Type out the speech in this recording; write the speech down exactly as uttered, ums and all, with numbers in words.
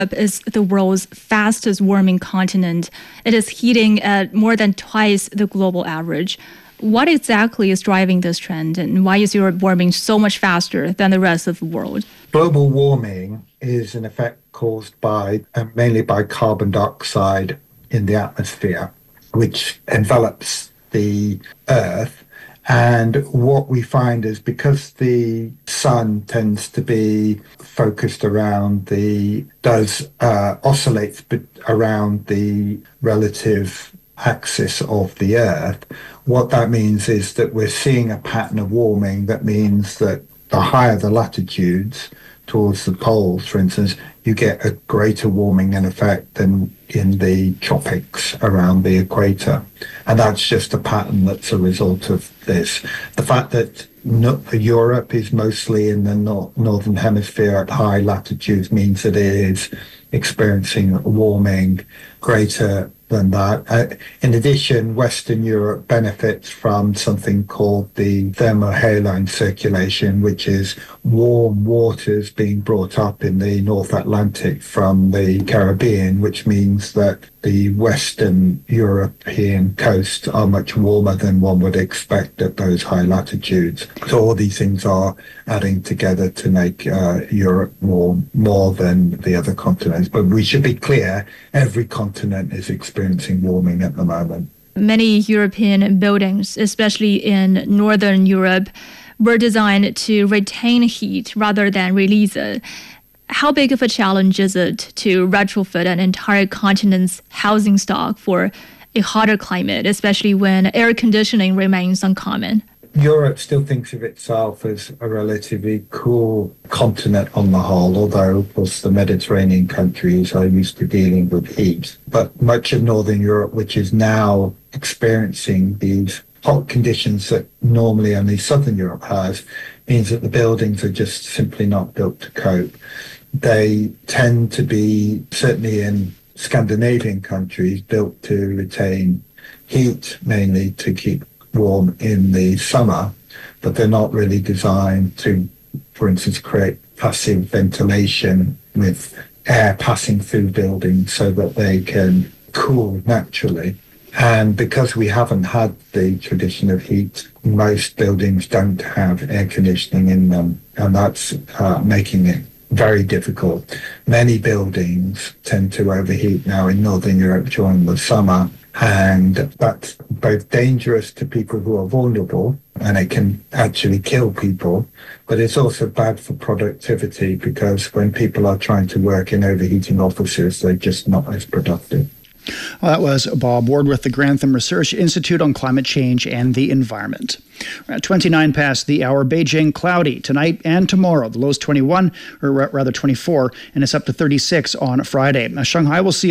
Europe is the world's fastest warming continent. It is heating at more than twice the global average. What exactly is driving this trend, and why is Europe warming so much faster than the rest of the world? Global warming is an effect caused by, uh, mainly by carbon dioxide in the atmosphere, which envelops the Earth. And what we find is because the sun tends to be focused around the, does uh, oscillates around the relative axis of the Earth, what that means is that we're seeing a pattern of warming that means that the higher the latitudes towards the poles, for instance, you get a greater warming in effect than in the tropics around the equator. And that's just a pattern that's a result of this. The fact that no, Europe is mostly in the nor- northern hemisphere at high latitudes means that it is experiencing warming greater than that. Uh, in addition, Western Europe benefits from something called the thermohaline circulation, which is warm waters being brought up in the North Atlantic from the Caribbean, which means that the Western European coasts are much warmer than one would expect at those high latitudes. So all these things are adding together to make uh, Europe warm more than the other continents. But we should be clear, every continent is experiencing warming at the moment. Many European buildings, especially in Northern Europe, were designed to retain heat rather than release it. How big of a challenge is it to retrofit an entire continent's housing stock for a hotter climate, especially when air conditioning remains uncommon? Europe still thinks of itself as a relatively cool continent on the whole, although, of course, the Mediterranean countries are used to dealing with heat. But much of Northern Europe, which is now experiencing these hot conditions that normally only Southern Europe has, means that the buildings are just simply not built to cope. They tend to be, certainly in Scandinavian countries, built to retain heat, mainly to keep warm in the summer, but they're not really designed to, for instance, create passive ventilation with air passing through buildings so that they can cool naturally. And because we haven't had the tradition of heat, most buildings don't have air conditioning in them, and that's uh, making it very difficult. Many buildings tend to overheat now in Northern Europe during the summer, and that's both dangerous to people who are vulnerable, and it can actually kill people, but it's also bad for productivity because when people are trying to work in overheating offices, they're just not as productive. Well, that was Bob Ward with the Grantham Research Institute on Climate Change and the Environment. At twenty-nine past the hour, Beijing cloudy tonight and tomorrow. The low's twenty-one, or rather twenty-four, and it's up to thirty-six on Friday. Now, Shanghai will see